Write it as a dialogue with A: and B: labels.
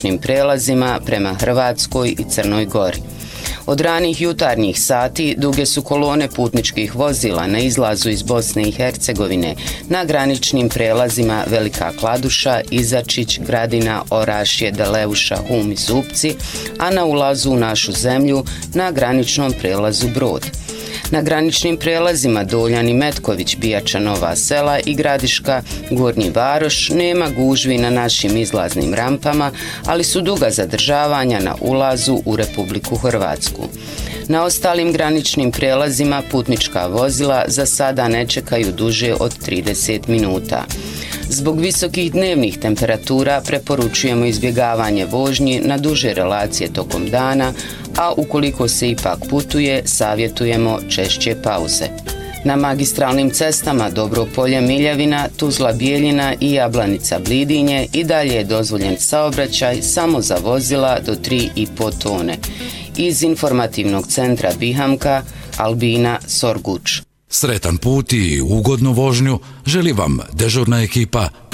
A: prelazima prema Hrvatskoj i Crnoj Gori. Od ranih jutarnjih sati duge su kolone putničkih vozila na izlazu iz Bosne i Hercegovine na graničnim prelazima Velika Kladuša, Izačić, Gradina, Orašje, Deleuša, Hum i Zupci, a na ulazu u našu zemlju na graničnom prelazu Brod. Na graničnim prelazima Doljan i Metković, Bijača, Nova Sela i Gradiška, Gornji Varoš nema gužvi na našim izlaznim rampama, ali su duga zadržavanja na ulazu u Republiku Hrvatsku. Na ostalim graničnim prelazima putnička vozila za sada ne čekaju duže od 30 minuta. Zbog visokih dnevnih temperatura preporučujemo izbjegavanje vožnji na duže relacije tokom dana, a ukoliko se ipak putuje, savjetujemo češće pauze. Na magistralnim cestama Dobropolje, Miljavina, Tuzla, Bijeljina i Jablanica, Blidinje i dalje je dozvoljen saobraćaj samo za vozila do 3,5 tone. Iz informativnog centra Bihamka, Albina Sorguč.
B: Sretan put i ugodnu vožnju želi vam dežurna ekipa